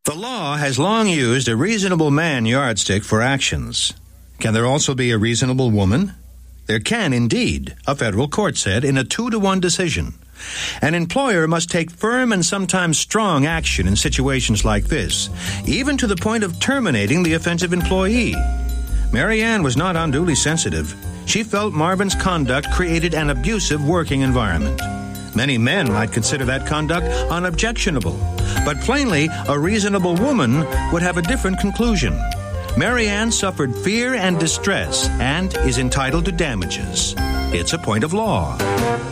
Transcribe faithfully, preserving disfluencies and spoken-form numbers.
The law has long used a reasonable man yardstick for actions. Can there also be a reasonable woman? There can indeed, a federal court said in a two to one decision. An employer must take firm and sometimes strong action in situations like this, even to the point of terminating the offensive employee. Mary Ann was not unduly sensitive. She felt Marvin's conduct created an abusive working environment. Many men might consider that conduct unobjectionable, but plainly, a reasonable woman would have a different conclusion. Mary Ann suffered fear and distress and is entitled to damages. It's a point of law.